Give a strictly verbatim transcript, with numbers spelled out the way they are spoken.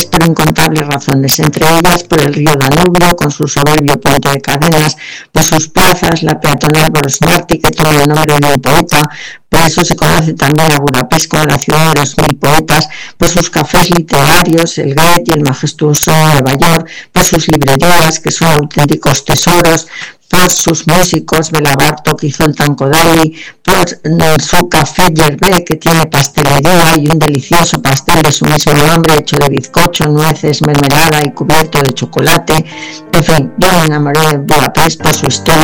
Budapest por incontables razones, entre ellas por el río Danubio, con su soberbio puente de cadenas, por sus plazas, la peatonal Borosmarty, que toma el nombre de un poeta. Por eso se conoce también a Budapest como la ciudad de los mil poetas, por sus cafés literarios, el Goethe y el majestuoso Nueva York, por sus librerías, que son auténticos tesoros, por sus músicos, Bela Bartók y Zoltán Kodály, por su café Yerbé, que tiene pastelería y un delicioso pastel de su mismo nombre, hecho de bizcocho, nueces, mermelada y cubierto de chocolate. En fin, yo me enamoré de Budapest por su historia,